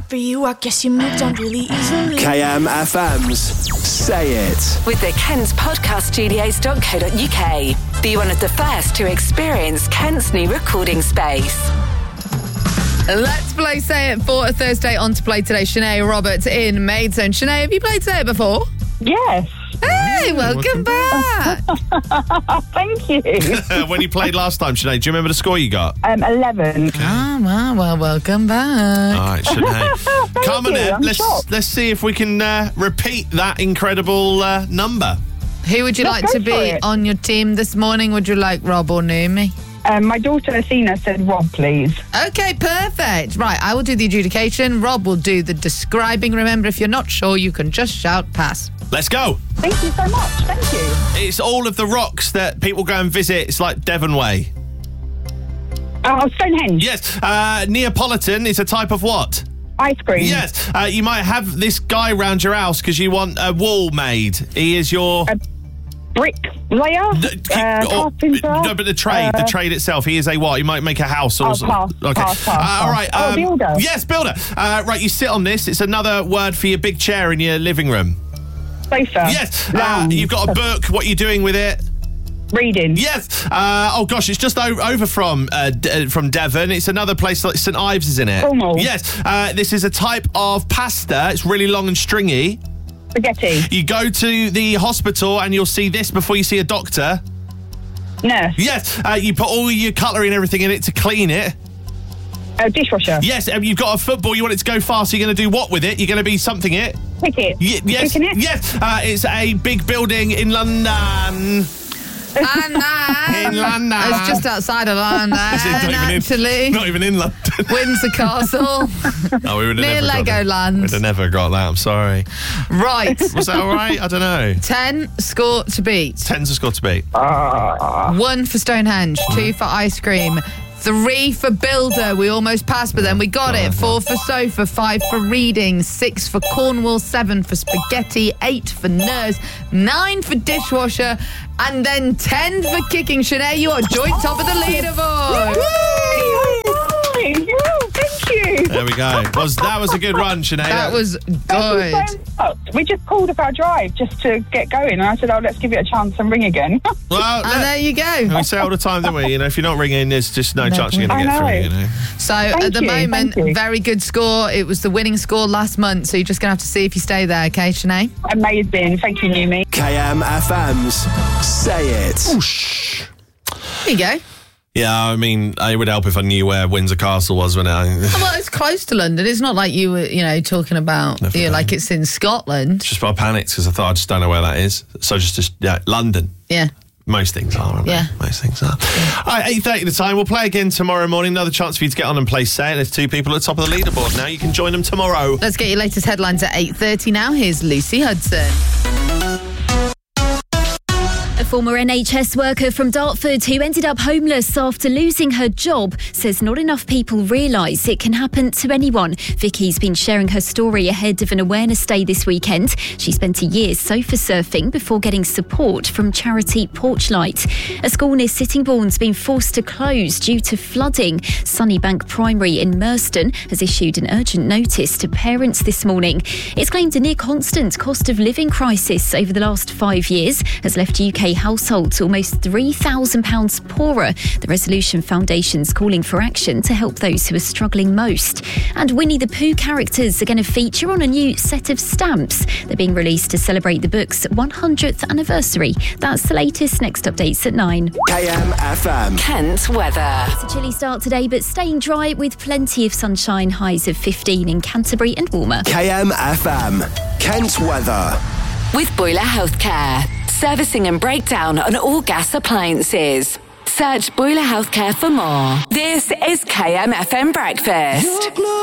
for you, I guess you moved on really easily. KMFM's Say It. With the KentPodcastStudios.co.uk. Be one of the first to experience Kent's new recording space. Let's play Say It for a Thursday. On to play today, Sinead Roberts in Maidstone. Sinead, have you played Say It before? Yes. Hey, welcome back. Thank you. When you played last time, Sinead, do you remember the score you got? 11. Oh, well, welcome back. All right, Sinead. Come on in. Let's see if we can repeat that incredible number. Who would you like to be on your team this morning? Would you like Rob or Naomi? My daughter Athena said Rob, please. Okay, perfect. Right, I will do the adjudication. Rob will do the describing. Remember, if you're not sure, you can just shout pass. Let's go. Thank you so much. Thank you. It's all of the rocks that people go and visit. It's like Devon Way. Stonehenge. Yes. Neapolitan is a type of what? Ice cream. Yes. You might have this guy round your house because you want a wall made. He is your... bricklayer? Carpenter? No, but the trade itself. He is a what? You might make a house or something. Pass. All right. Builder. Yes, builder. Right, you sit on this. It's another word for your big chair in your living room. Sofa. Yes. You've got a book. What are you doing with it? Reading. Yes. Oh gosh, it's just over from Devon. It's another place like St Ives is in it. Cornwall. Yes. This is a type of pasta. It's really long and stringy. Spaghetti. You go to the hospital and you'll see this before you see a doctor. Nurse. Yes. You put all your cutlery and everything in it to clean it. Dishwasher. Yes. You've got a football. You want it to go fast. So you're going to do what with it? You're going to be something it. Cricket. Yes. Cricket? Yes. It's a big building in London. In London. It's just outside of London, actually. Not even in London. Windsor Castle. Oh, we would have near never Legoland. We'd have never got that. I'm sorry. Right. Was that all right? I don't know. 10 score to beat. 10's a score to beat. 1 for Stonehenge. 2 for ice cream. 3 for builder. We almost passed, but then we got it. 4 for sofa. 5 for reading. 6 for Cornwall. 7 for spaghetti. 8 for nurse. 9 for dishwasher. And then 10 for kicking. Sinead, you are joint top of the leaderboard. Thank you. There we go. That was a good run, Sinead. That was good. Thank you so much. We just called up our drive just to get going, and I said, let's give it a chance and ring again. Well, and there you go. We say all the time, don't we? You know, if you're not ringing, there's just no chance you're going to get through, you know. So at the moment, very good score. It was the winning score last month, so you're just going to have to see if you stay there, okay, Sinead? Amazing. Thank you, Numi. KMFM's Say It. Whoosh. There you go. Yeah, I mean, it would help if I knew where Windsor Castle was when Well, it's close to London. It's not like you were, talking about, like it's in Scotland. Just I panicked because I thought I just don't know where that is. So just London. Yeah. Most things are, aren't they? Yeah. Most things are. All right, 8:30 the time. We'll play again tomorrow morning. Another chance for you to get on and play Say It. There's 2 people at the top of the leaderboard now. You can join them tomorrow. Let's get your latest headlines at 8:30 now. Here's Lucy Hudson. A former NHS worker from Dartford who ended up homeless after losing her job says not enough people realise it can happen to anyone. Vicky's been sharing her story ahead of an awareness day this weekend. She spent a year sofa surfing before getting support from charity Porchlight. A school near Sittingbourne's been forced to close due to flooding. Sunnybank Primary in Merston has issued an urgent notice to parents this morning. It's claimed a near constant cost of living crisis over the last 5 years has left UK households almost £3,000 poorer. The Resolution Foundation's calling for action to help those who are struggling most. And Winnie the Pooh characters are going to feature on a new set of stamps. They're being released to celebrate the book's 100th anniversary. That's the latest. Next updates at 9. KMFM. Kent weather. It's a chilly start today, but staying dry with plenty of sunshine. Highs of 15 in Canterbury and warmer. KMFM. Kent weather. With Boiler Healthcare. Servicing and breakdown on all gas appliances. Search Boiler Healthcare for more. This is KMFM Breakfast.